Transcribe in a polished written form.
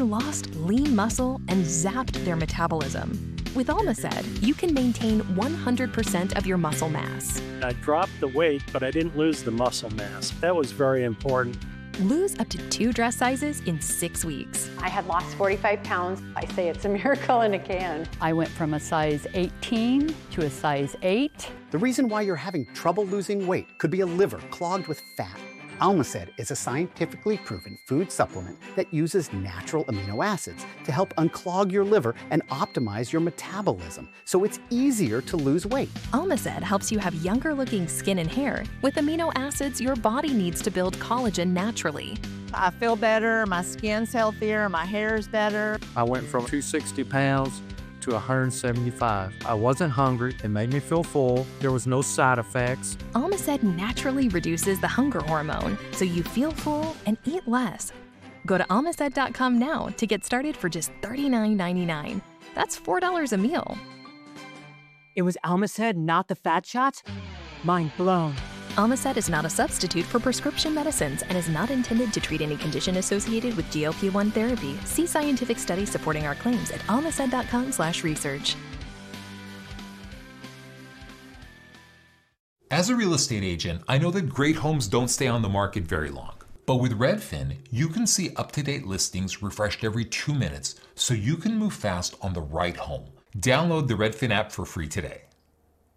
lost lean muscle and zapped their metabolism. With Almaced, you can maintain 100% of your muscle mass. I dropped the weight, but I didn't lose the muscle mass. That was very important. Lose up to 2 dress sizes in 6 weeks. I had lost 45 pounds. I say it's a miracle in a can. I went from a size 18 to a size 8. The reason why you're having trouble losing weight could be a liver clogged with fat. Almaced is a scientifically proven food supplement that uses natural amino acids to help unclog your liver and optimize your metabolism, so it's easier to lose weight. Almaced helps you have younger looking skin and hair with amino acids your body needs to build collagen naturally. I feel better, my skin's healthier, my hair's better. I went from 260 pounds to 175. I wasn't hungry. It made me feel full. There was no side effects. Almaced naturally reduces the hunger hormone, so you feel full and eat less. Go to almaced.com now to get started for just $39.99. That's $4 a meal. It was Almaced, not the fat shots? Mind blown. Almaced is not a substitute for prescription medicines and is not intended to treat any condition associated with GLP-1 therapy. See scientific studies supporting our claims at almaced.com/research. As a real estate agent, I know that great homes don't stay on the market very long. But with Redfin, you can see up-to-date listings refreshed every 2 minutes, so you can move fast on the right home. Download the Redfin app for free today.